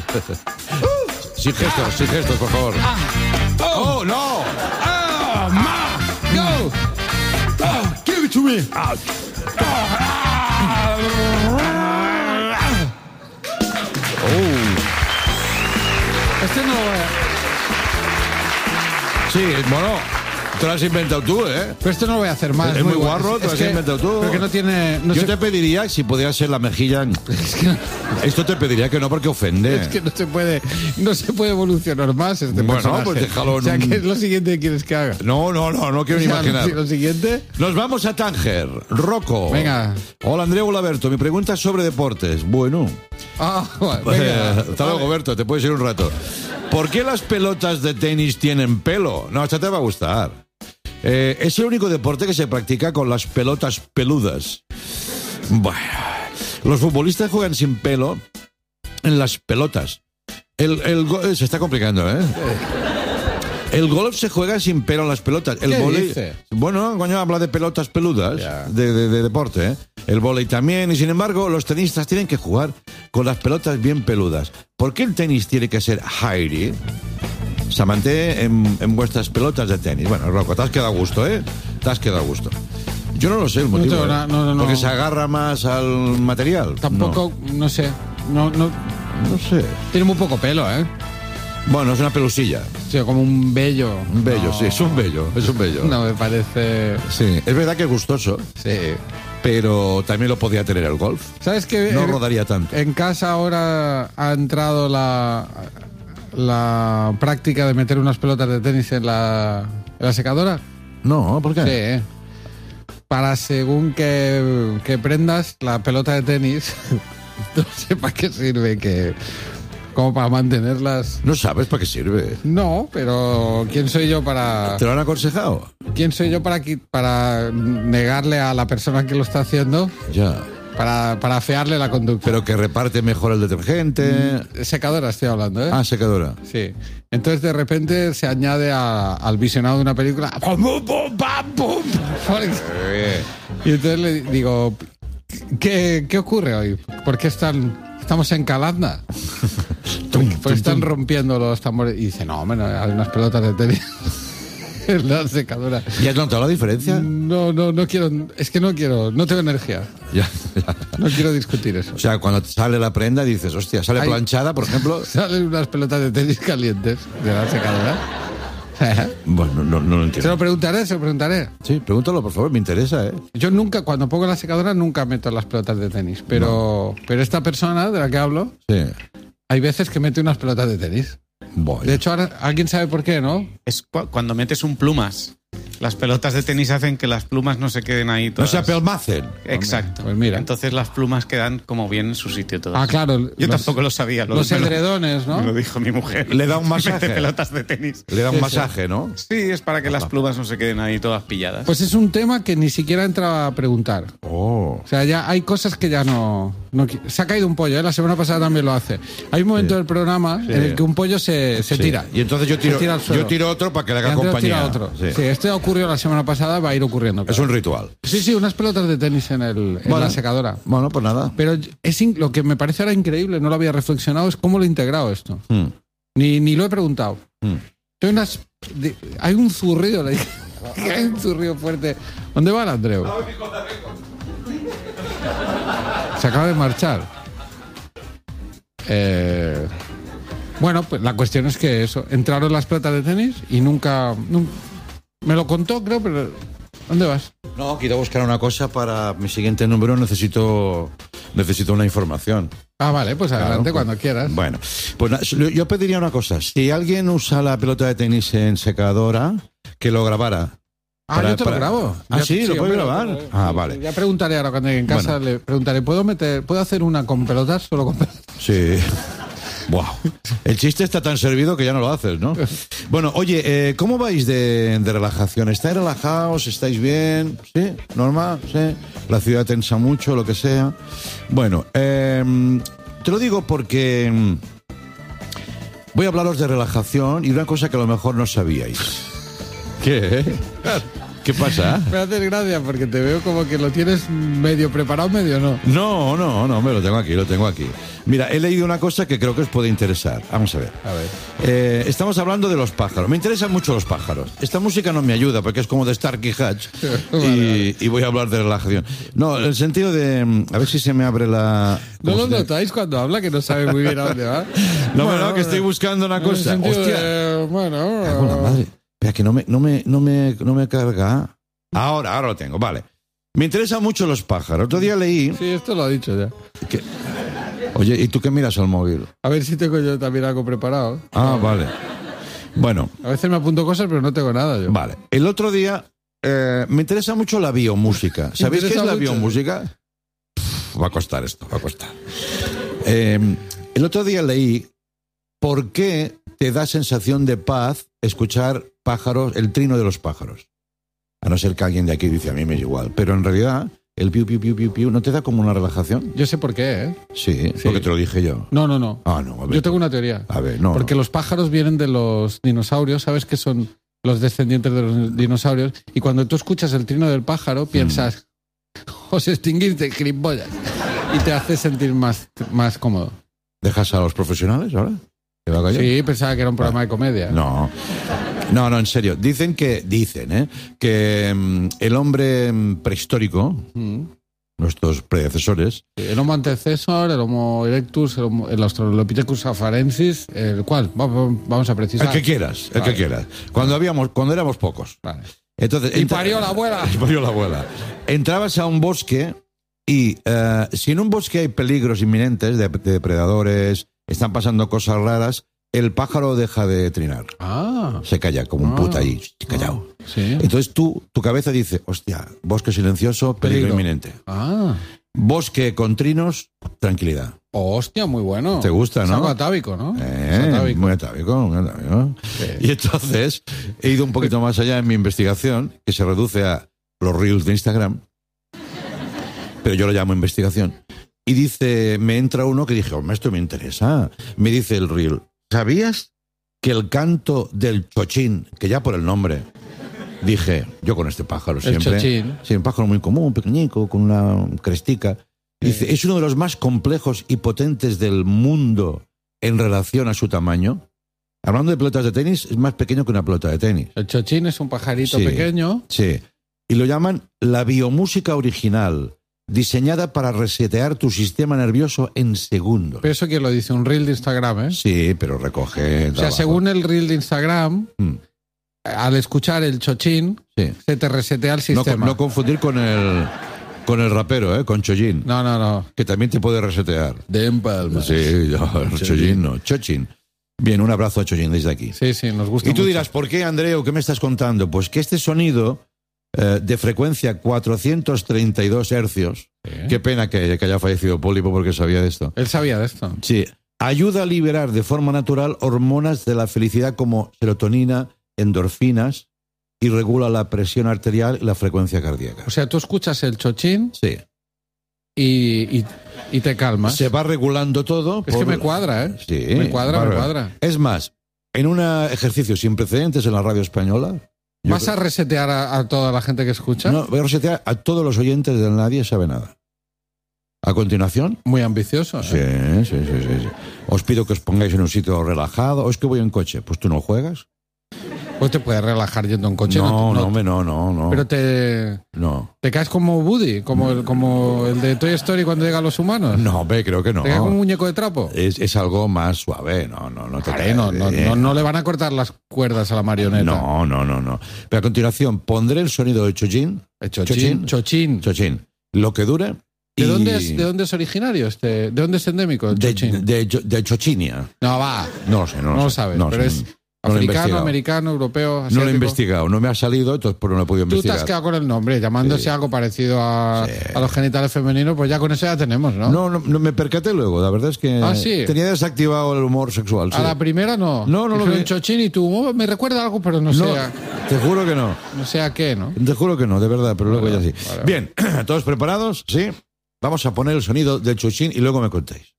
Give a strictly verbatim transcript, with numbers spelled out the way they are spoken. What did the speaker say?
Sin gestos, sin gestos, por favor. Ah. ¡Oh, no! ¡Oh, ma! ¡Go! ¡Oh, give it to me! Ah. Oh. Este no... Sí, bueno, te lo has inventado tú, ¿eh? Pero esto no lo voy a hacer más. Es muy guay. guarro, te lo has que- inventado tú. Pero que no tiene... No Yo sé- te pediría, si pudiera ser la mejilla... es, que no, Esto te pediría que no, porque ofende. es que no se puede... No se puede evolucionar más este Bueno, personaje. pues déjalo en O sea, un- ¿qué es lo siguiente que quieres que haga? No, no, no, no quiero O ni sea, imaginar. Lo siguiente... Nos vamos a Tánger. Rocco. Venga. Hola, Andrea Ulaberto. Mi pregunta es sobre deportes. Bueno. Ah, venga. Eh, Hasta luego, Vale. Berto. Te puedes ir un rato. ¿Por qué las pelotas de tenis tienen pelo? No, esta te va a gustar. Eh, es el único deporte que se practica con las pelotas peludas. Bueno, los futbolistas juegan sin pelo en las pelotas. El, el go- se está complicando, ¿eh? El golf se juega sin pelo en las pelotas. El ¿Qué vóley- dice? Bueno, coño, habla de pelotas peludas, Ya. de, de- de deporte, ¿eh? El vóley también, y sin embargo, los tenistas tienen que jugar con las pelotas bien peludas. ¿Por qué el tenis tiene que ser hairy? Se mantiene en, en vuestras pelotas de tenis. Bueno, Rocco, te has quedado a gusto, ¿eh? Te has quedado a gusto. Yo no lo sé el motivo. tengo ¿eh? nada, no, no, no. Porque se agarra más al material. Tampoco, no, sé. No, no... No, no sé. Tiene muy poco pelo, ¿eh? Bueno, es una pelusilla. Sí, como un vello. Un vello, No. sí, es un vello. Es un vello. No, me parece... Sí, es verdad que es gustoso, Sí. pero también lo podía tener el golf. ¿Sabes qué? No En- rodaría tanto. En casa ahora ha entrado la, la práctica de meter unas pelotas de tenis en la, en la secadora. No, ¿por qué? Sí, ¿eh? Para según que, que prendas la pelota de tenis, no sé para qué sirve, que como para mantenerlas. No sabes para qué sirve. No, pero ¿quién soy yo para ¿Te lo han aconsejado? quién soy yo para qui- para negarle a la persona que lo está haciendo, Ya. para, para afearle la conducta? Pero que reparte mejor el detergente. Secadora estoy hablando, ¿eh? Ah, secadora. Sí. Entonces de repente se añade a- al visionado de una película. ¡Pum, pum, pum, pam, pum! Y entonces le digo, ¿qué, qué ocurre hoy? ¿Por qué están, estamos en Calanda? Tum, Pues tum, están tum. rompiendo los tambores. Y dice, no, hombre, no, hay unas pelotas de tenis en la secadora. ¿Y has notado la diferencia? No, no, no quiero, es que no quiero, no tengo energía. Ya, ya. No quiero discutir eso. O sea, cuando te sale la prenda dices, hostia, sale Ay. planchada, por ejemplo. Salen unas pelotas de tenis calientes de la secadora. Bueno, no, no lo Se entiendo. lo preguntaré, se lo preguntaré. Sí, pregúntalo, por favor, me interesa, ¿eh? Yo nunca, cuando pongo la secadora, nunca meto las pelotas de tenis. Pero, pero esta persona de la que hablo, Sí. hay veces que mete unas pelotas de tenis. Voy. De hecho, ahora alguien sabe por qué, ¿no? Es cu- cuando metes un plumas. Las pelotas de tenis hacen que las plumas no se queden ahí no todas. se apelmacen. Exacto. Pues mira. Entonces las plumas quedan como bien en su sitio todas. Ah, claro. Yo los- tampoco lo sabía. Lo, Los me lo- edredones, Me lo ¿no? dijo mi mujer. Le da un Mete masaje. pelotas de tenis. Le da un Sí, masaje, ¿no? Sí, es para que las plumas no se queden ahí todas pilladas. Pues es un tema que ni siquiera entraba a preguntar. Oh. O sea, ya hay cosas que ya no... no qui- se ha caído un pollo, ¿eh? La semana pasada también lo hace. Hay un momento Sí. del programa Sí. en el que un pollo se, se Sí. tira. Y entonces yo Se tiro, tira al suelo. yo tiro otro para que le Y haga Andreu compañía. tira otro. Sí. Sí, esto ocurrió la semana pasada, va a ir ocurriendo. Es claro. un ritual. Sí, sí, unas pelotas de tenis en, el, en Bueno. la secadora. Bueno, pues nada. Pero es in- lo que me parece ahora increíble, no lo había reflexionado, es cómo lo he integrado esto. Mm. Ni, ni lo he preguntado. Mm. Hay, unas, de- hay un zurrido, le dije. Hay un zurrido fuerte. ¿Dónde va el Andreu? Se acaba de marchar. Eh, bueno, pues la cuestión es que eso, entraron las pelotas de tenis y nunca, nun- me lo contó, creo, pero ¿dónde vas? No, quiero buscar una cosa para mi siguiente número. Necesito, necesito una información. Ah, vale, pues adelante Claro, cuando pues, quieras. Bueno, pues na- yo pediría una cosa. Si alguien usa la pelota de tenis en secadora, que lo grabara. Ah, para- yo te lo para- grabo. Ah, Ya- sí, lo puedes hombre, grabar. puedo- Ah, vale. Ya preguntaré ahora cuando llegue en casa, Bueno. le preguntaré, ¿puedo meter, puedo hacer una con pelotas? Solo con pelotas. Sí. Wow. El chiste está tan servido que ya no lo haces, ¿no? Bueno, oye, eh, ¿cómo vais de, de relajación? ¿Estáis relajados? ¿Estáis bien? ¿Sí? ¿Normal? ¿Sí? La ciudad tensa mucho, lo que sea. Bueno, eh, te lo digo porque mm, voy a hablaros de relajación y una cosa que a lo mejor no sabíais. ¿Qué? ¿Qué pasa? Me haces gracia porque te veo como que lo tienes medio preparado, medio no. No, no, no, me lo tengo aquí, lo tengo aquí. Mira, he leído una cosa que creo que os puede interesar. Vamos a ver. A ver. Eh, estamos hablando de los pájaros. Me interesan mucho los pájaros. Esta música no me ayuda porque es como de Starkey Hatch. Vale, y, vale. y voy a hablar de relajación. No, en el sentido de... A ver si se me abre la... ¿No ¿cómo lo se llama? notáis cuando habla que no sabe muy bien a dónde va? No, Bueno, no, que estoy buscando una en el cosa. sentido Hostia. de, bueno, Cago en la madre. Espera, que no me, no me, no me, no me carga. Ahora, ahora lo tengo, vale. Me interesan mucho los pájaros. Otro día leí sí, esto lo ha dicho ya. que... Oye, ¿y tú qué miras al móvil? A ver si tengo yo también algo preparado. Ah, vale. Bueno, A veces me apunto cosas, pero no tengo nada yo. vale. El otro día eh, me interesa mucho la biomúsica. ¿Sabéis qué es interesa la mucho. biomúsica? Pff, va a costar esto, va a costar. Eh, el otro día leí por qué te da sensación de paz escuchar pájaros, el trino de los pájaros. A no ser que alguien de aquí dice, a mí me es igual. Pero en realidad, el piu, piu, piu, piu, piu, ¿no te da como una relajación? Yo sé por qué, ¿eh? Sí, Sí. porque te lo dije yo. No, no, no. Ah, no, a ver. Yo tengo una teoría. A ver, no. Porque no. los pájaros vienen de los dinosaurios, ¿sabes que son los descendientes de los dinosaurios? Y cuando tú escuchas el trino del pájaro, piensas, os extinguiste, gilipollas. Y te hace sentir más, más cómodo. ¿Dejas a los profesionales ahora? ¿Te va a callar? Sí, pensaba que era un programa de comedia. No. No, no, en serio. Dicen que, dicen, ¿eh? Que mm, el hombre mm, prehistórico, Mm. nuestros predecesores, El Homo antecesor, el Homo erectus, el, homo, el Australopithecus afarensis, el cual, vamos, vamos a precisar. el que quieras, el Vale. que quieras. Cuando habíamos, cuando éramos pocos. Vale. Entonces, Y entra- parió la abuela. Y parió la abuela. Entrabas a un bosque y eh, si en un bosque hay peligros inminentes de, de depredadores, están pasando cosas raras, el pájaro deja de trinar. Ah, Se calla como un Ah. puta ahí, callado. sí. Entonces tú, tu cabeza dice, hostia, bosque silencioso, peligro, Peligro. inminente. Ah. Bosque con trinos, tranquilidad. Hostia, muy bueno. Te gusta, Es ¿no? algo atávico, ¿no? Es Eh, atávico. muy atávico, muy atávico. Sí. Y entonces he ido un poquito más allá en mi investigación, que se reduce a los reels de Instagram, pero yo lo llamo investigación. Y dice, me entra uno que dije, hombre, esto me interesa. Me dice el reel, ¿sabías que el canto del chochín, que ya por el nombre, dije, yo con este pájaro El siempre... chochín. Sí, un pájaro muy común, pequeñico, con una crestica. Dice, es uno de los más complejos y potentes del mundo en relación a su tamaño. Hablando de pelotas de tenis, es más pequeño que una pelota de tenis. El chochín es un pajarito Sí. pequeño. Sí. Y lo llaman la biomúsica original, diseñada para resetear tu sistema nervioso en segundos. Pero eso que lo dice un reel de Instagram, ¿eh? Sí, pero recoge... O sea, trabajo. según el reel de Instagram, Mm, al escuchar el chochín, sí. se te resetea el No, con- sistema. no confundir con el, con el rapero, ¿eh? Con Chojin, no, no, no. que también te puede resetear. De empalmas. Sí, yo, Chojin no, Chojin. Bien, un abrazo a Chojin desde aquí. Sí, sí, nos gusta Y tú mucho. dirás, ¿por qué, Andreu? ¿Qué me estás contando? Pues que este sonido eh, de frecuencia cuatrocientos treinta y dos hercios, Sí. qué pena que, que haya fallecido Pólipo porque sabía de esto. Él sabía de esto. Sí, ayuda a liberar de forma natural hormonas de la felicidad como serotonina, endorfinas y regula la presión arterial y la frecuencia cardíaca. O sea, tú escuchas el chochín Sí, y, y, y te calmas. se va regulando todo. Es por- que me cuadra, ¿eh? Sí, Me cuadra, me bárbaro. cuadra. Es más, en un ejercicio sin precedentes en la radio española... yo ¿Vas a resetear a, a toda la gente que escucha? No, voy a resetear a todos los oyentes del Nadie Sabe Nada. A continuación, Muy ambicioso. sí, ¿eh? sí, sí, sí, sí. Os pido que os pongáis en un sitio relajado. O es que voy en coche. Pues tú no juegas. Pues te puedes relajar yendo en coche. No, no, hombre, no, no, no. Pero te, No, te caes como Woody, como el, como el de Toy Story cuando llegan los humanos. no, hombre, creo que no. Te caes como un muñeco de trapo. Es, es algo más suave. No, no, no te Vale, caes, no, no, eh. no, no le van a cortar las cuerdas a la marioneta. No, no, no, no. Pero a continuación pondré el sonido de Chojin. El chochín. Chochín. Chojin. Lo que dure. ¿De, y- dónde es, ¿De dónde es originario este? ¿De dónde es endémico el De, chochín? de, de, de Chochinia. No, va. No lo sé, no lo No lo sé. sabes, No pero sé. es No lo he africano, investigado. americano, europeo, No asiático. lo he investigado, no me ha salido, entonces por no lo he podido Tú te investigar. has quedado con el nombre, llamándose Sí. algo parecido a, Sí. a los genitales femeninos, pues ya con eso ya tenemos, ¿no? No, no, no, me percaté luego, la verdad es que Ah, ¿sí? tenía desactivado el humor sexual. Sí. A la primera no. No, no lo Dijeron vi. chochín y tú, oh, me recuerda algo, pero no, No, sé a, te juro que no, no sé a qué, ¿no? te juro que no, de verdad, pero luego Vale, ya sí. vale. Bien, ¿todos preparados? Sí. Vamos a poner el sonido del chuchín y luego me contáis.